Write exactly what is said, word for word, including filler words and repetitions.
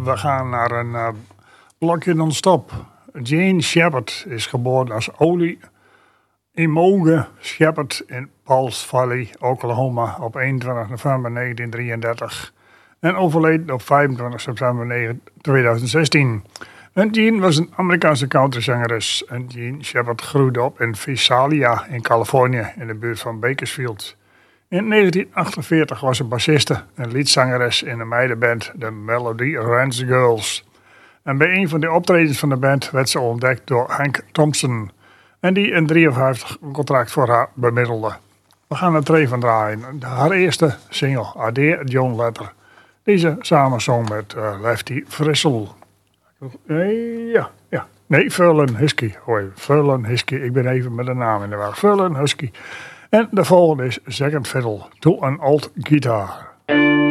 we gaan naar een uh, blokje non-stop. Jean Shepherd is geboren als Olie Imogen Shepherd in Pauls Valley, Oklahoma, op eenentwintig november negentien drieëndertig. En overleden op vijfentwintig september tweeduizend zestien. En Jean was een Amerikaanse countryzangeres. En Jean Shepherd groeide op in Visalia in Californië, in de buurt van Bakersfield. In negentien achtenveertig was ze bassiste en liedzangeres in een meidenband, de Melody Ranch Girls. En bij een van de optredens van de band werd ze ontdekt door Hank Thompson. En die in drieënvijftig een contract voor haar bemiddelde. We gaan er twee van draaien. Haar eerste single, Adair John Letter. Deze samen zong met uh, Lefty Frizzle. Uh, ja, ja. Nee, Furlan Husky. Hoi, Furlan Husky. Ik ben even met de naam in de war. Furlan Husky. En de volgende is Second Fiddle to an Old Guitar.